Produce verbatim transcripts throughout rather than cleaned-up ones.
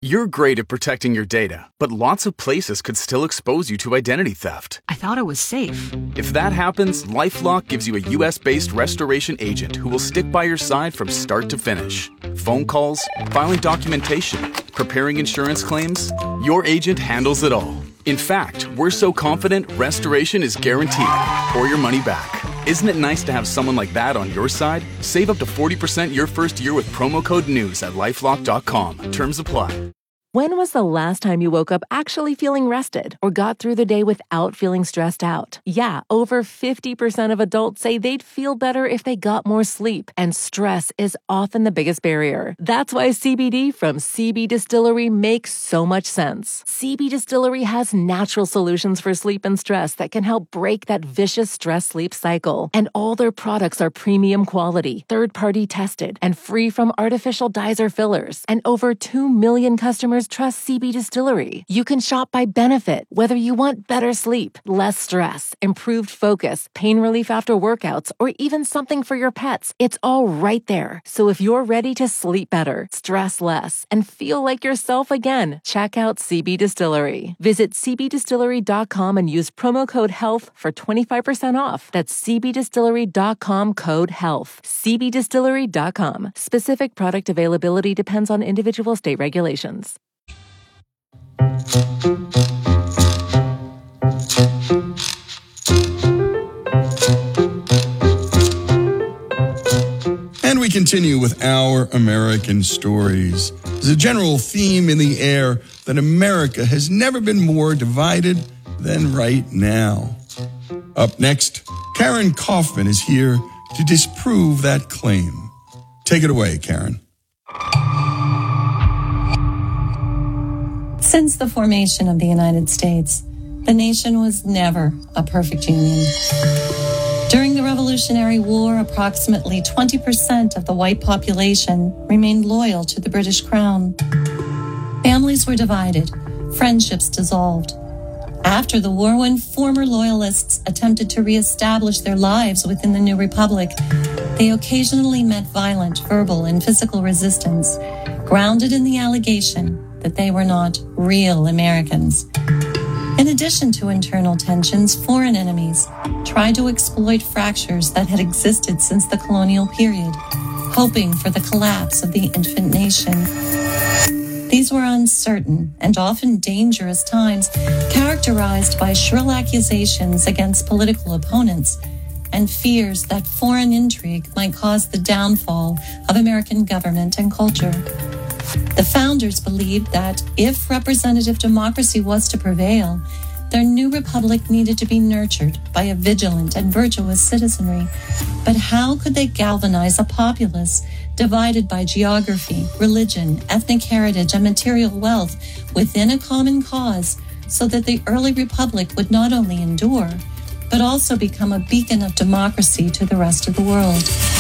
You're great at protecting your data, but lots of places could still expose you to identity theft. I thought it was safe. If that happens, LifeLock gives you a U S-based restoration agent who will stick by your side from start to finish. Phone calls, filing documentation, preparing insurance claims, your agent handles it all. In fact, we're so confident restoration is guaranteed or your money back. Isn't it nice to have someone like that on your side? Save up to forty percent your first year with promo code NEWS at lifelock dot com. Terms apply. When was the last time you woke up actually feeling rested or got through the day without feeling stressed out? Yeah, over fifty percent of adults say they'd feel better if they got more sleep, and stress is often the biggest barrier. That's why C B D from C B Distillery makes so much sense. C B Distillery has natural solutions for sleep and stress that can help break that vicious stress-sleep cycle. And all their products are premium quality, third-party tested, and free from artificial dyes or fillers. And over two million customers trust C B Distillery. You can shop by benefit, whether you want better sleep, less stress, improved focus, pain relief after workouts, or even something for your pets. It's all right there. So if you're ready to sleep better, stress less, and feel like yourself again, check out C B Distillery. Visit c b distillery dot com and use promo code HEALTH for twenty-five percent off. That's c b distillery dot com code HEALTH. c b distillery dot com. Specific product availability depends on individual state regulations. And we continue with our American stories. There's a general theme in the air that America has never been more divided than right now. Up next, Karen Kaufman is here to disprove that claim. Take it away, Karen. Since the formation of the United States, the nation was never a perfect union. During the Revolutionary War, approximately twenty percent of the white population remained loyal to the British Crown. Families were divided, friendships dissolved. After the war, when former loyalists attempted to reestablish their lives within the new republic, they occasionally met violent verbal and physical resistance, grounded in the allegation that they were not real Americans. In addition to internal tensions, foreign enemies tried to exploit fractures that had existed since the colonial period, hoping for the collapse of the infant nation. These were uncertain and often dangerous times, characterized by shrill accusations against political opponents and fears that foreign intrigue might cause the downfall of American government and culture. The founders believed that if representative democracy was to prevail, their new republic needed to be nurtured by a vigilant and virtuous citizenry. But how could they galvanize a populace divided by geography, religion, ethnic heritage, and material wealth within a common cause so that the early republic would not only endure, but also become a beacon of democracy to the rest of the world?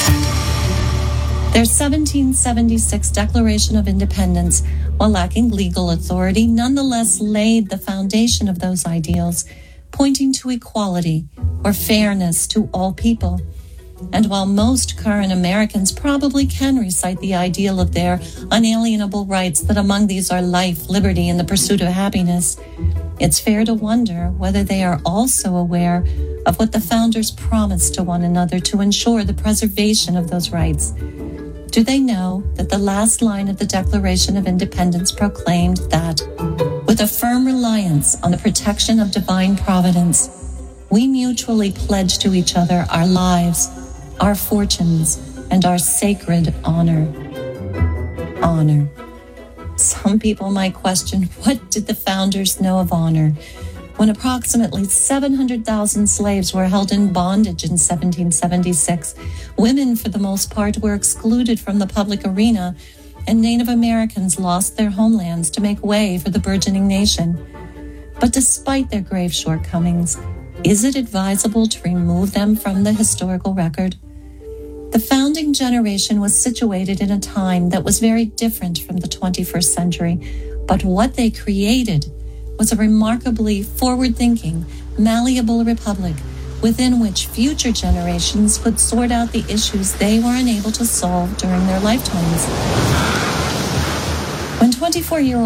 Their seventeen seventy-six Declaration of Independence, while lacking legal authority, nonetheless laid the foundation of those ideals, pointing to equality or fairness to all people. And while most current Americans probably can recite the ideal of their unalienable rights, that among these are life, liberty, and the pursuit of happiness, it's fair to wonder whether they are also aware of what the founders promised to one another to ensure the preservation of those rights. Do they know that the last line of the Declaration of Independence proclaimed that, with a firm reliance on the protection of divine providence, we mutually pledge to each other our lives, our fortunes, and our sacred honor? Honor. Some people might question, what did the founders know of honor when approximately seven hundred thousand slaves were held in bondage in seventeen seventy-six? Women, for the most part, were excluded from the public arena, and Native Americans lost their homelands to make way for the burgeoning nation. But despite their grave shortcomings, is it advisable to remove them from the historical record? The founding generation was situated in a time that was very different from the twenty-first century, but what they created was a remarkably forward-thinking, malleable republic within which future generations could sort out the issues they were unable to solve during their lifetimes. When twenty-four-year-old